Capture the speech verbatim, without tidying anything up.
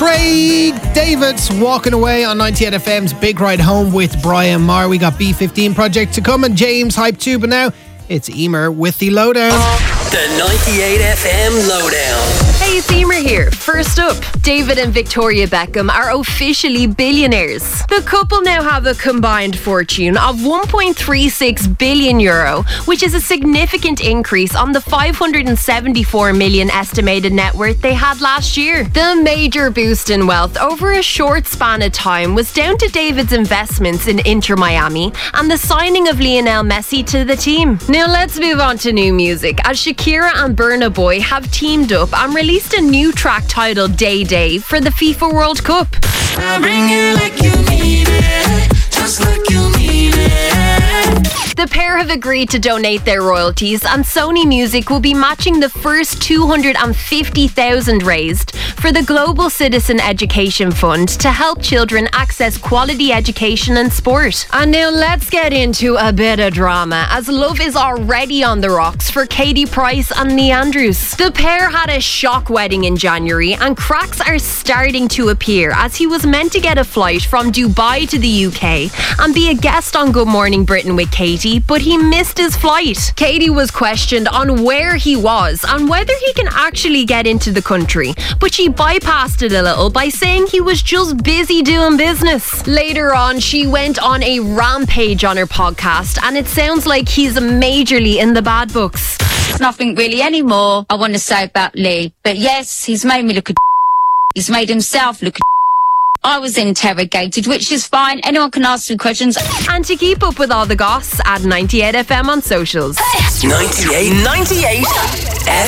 Craig David's walking away on ninety-eight F M's Big Ride Home with Brian Maher. We got B fifteen Project to come and James Hype too, but now it's Emer with the Lowdown. The ninety-eight F M Lowdown. Hey, it's Emer here. First up, David and Victoria Beckham are officially billionaires. The couple now have a combined fortune of one point three six billion euro, which is a significant increase on the five hundred seventy-four million estimated net worth they had last year. The major boost in wealth over a short span of time was down to David's investments in Inter Miami and the signing of Lionel Messi to the team. Now let's move on to new music, as Shakira and Burna Boy have teamed up and released a new track titled Day Day for the FIFA World Cup. I bring it like you need it, just like you need it. The pair have agreed to donate their royalties, and Sony Music will be matching the first two hundred fifty thousand raised for the Global Citizen Education Fund to help children access quality education and sport. And now let's get into a bit of drama, as love is already on the rocks for Katie Price and Lee Andrews. The pair had a shock wedding in January, and cracks are starting to appear, as he was meant to get a flight from Dubai to the U K and be a guest on Good Morning Britain with Katie, but he missed his flight. Katie was questioned on where he was and whether he can actually get into the country, but she bypassed it a little by saying he was just busy doing business. Later on, she went on a rampage on her podcast, and it sounds like he's majorly in the bad books. Nothing really anymore I want to say about Lee, but yes, he's made me look a he's made himself look a I was interrogated, which is fine. Anyone can ask me questions. And to keep up with all the goss, add ninety-eight F M on socials. ninety-eight, ninety-eight